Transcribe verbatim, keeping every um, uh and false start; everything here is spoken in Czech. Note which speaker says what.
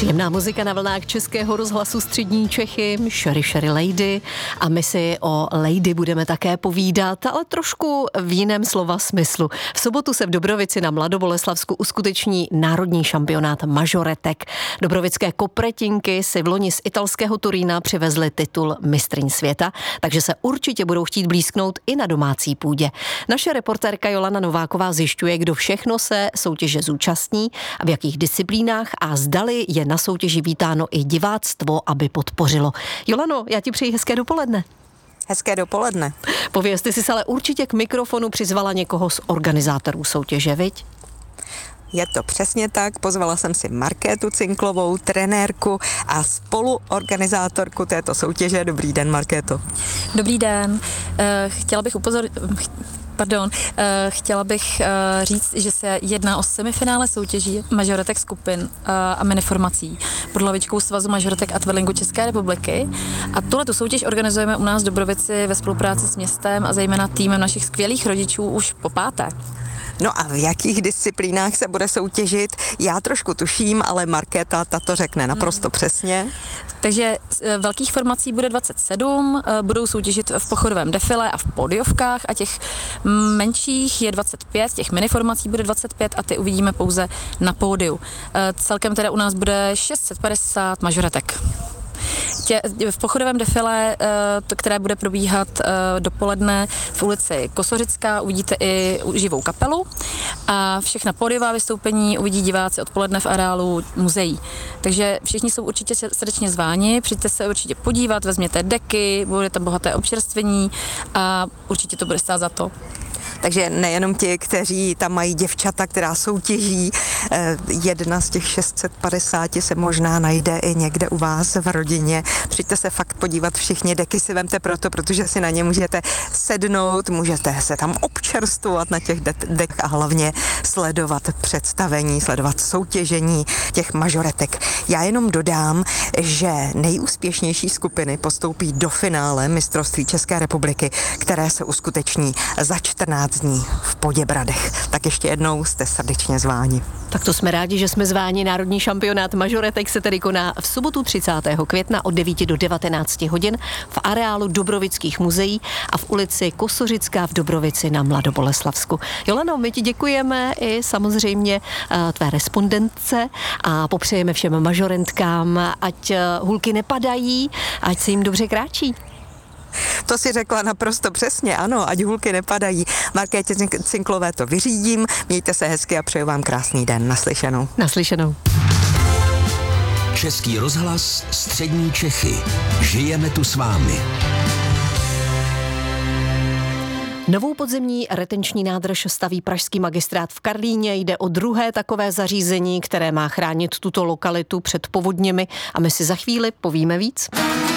Speaker 1: Příjemná muzika na vlnách Českého rozhlasu Střední Čechy, Sherry Sherry Lady, a my si o Lady budeme také povídat, ale trošku v jiném slova smyslu. V sobotu se v Dobrovici na Mladoboleslavsku uskuteční národní šampionát mažoretek. Dobrovické kopretinky si v loni z italského Turína přivezly titul mistryň světa, takže se určitě budou chtít blízknout i na domácí půdě. Naše reportérka Jolana Nováková zjišťuje, kdo všechno se soutěže zúčastní a v jakých disciplínách a zdali je na soutěži vítáno i diváctvo, aby podpořilo. Jolano, já ti přeji hezké dopoledne.
Speaker 2: Hezké dopoledne.
Speaker 1: Pověz, ty jsi ale určitě k mikrofonu přizvala někoho z organizátorů soutěže, viď?
Speaker 2: Je to přesně tak, pozvala jsem si Markétu Cinklovou, trenérku a spoluorganizátorku této soutěže. Dobrý den, Markéto.
Speaker 3: Dobrý den. Chtěla bych upozornit... Pardon, chtěla bych říct, že se jedná o semifinále soutěží mažoretek skupin a miniformací pod hlavičkou Svazu mažoretek a twirlingu České republiky. A tuhletu soutěž organizujeme u nás v Dobrovici ve spolupráci s městem a zejména týmem našich skvělých rodičů už po páté.
Speaker 2: No a v jakých disciplínách se bude soutěžit? Já trošku tuším, ale Markéta tato řekne naprosto hmm. přesně.
Speaker 3: Takže velkých formací bude dvacet sedm, budou soutěžit v pochodovém defile a v podiovkách a těch menších je dvacet pět, těch miniformací bude dvacet pět a ty uvidíme pouze na pódiu. Celkem teda u nás bude šest set padesát mažoretek. Tě, v pochodovém defile, které bude probíhat dopoledne v ulici Kosořická, uvidíte i živou kapelu a všechna pódiová vystoupení uvidí diváci odpoledne v areálu muzeí. Takže všichni jsou určitě srdečně zváni, přijďte se určitě podívat, vezměte deky, bude tam bohaté občerstvení a určitě to bude stát za to.
Speaker 2: Takže nejenom ti, kteří tam mají děvčata, která soutěží, jedna z těch šest set padesát se možná najde i někde u vás v rodině. Přijďte se fakt podívat všichni, deky si vemte proto, protože si na ně můžete sednout, můžete se tam občerstvovat na těch dekách a hlavně sledovat představení, sledovat soutěžení těch mažoretek. Já jenom dodám, že nejúspěšnější skupiny postoupí do finále mistrovství České republiky, které se uskuteční za čtrnáct dní v Poděbradech. Tak ještě jednou jste srdečně zváni.
Speaker 1: Tak to jsme rádi, že jsme zváni. Národní šampionát mažoretek se tedy koná v sobotu třicátého května od devíti do devatenácti hodin v areálu Dobrovických muzeí a v ulici Kosořická v Dobrovici na Mladoboleslavsku. Jolano, my ti děkujeme i samozřejmě tvé respondentce a popřejeme všem mažorentkám, ať hůlky nepadají, ať se jim dobře kráčí.
Speaker 2: To si řekla naprosto přesně, ano, ať hůlky nepadají. Markétě Cinklové to vyřídím, mějte se hezky a přeju vám krásný den. Naslyšenou.
Speaker 1: Naslyšenou.
Speaker 4: Český rozhlas Střední Čechy. Žijeme tu s vámi.
Speaker 1: Novou podzemní retenční nádrž staví pražský magistrát v Karlíně. Jde o druhé takové zařízení, které má chránit tuto lokalitu před povodněmi a my si za chvíli povíme víc.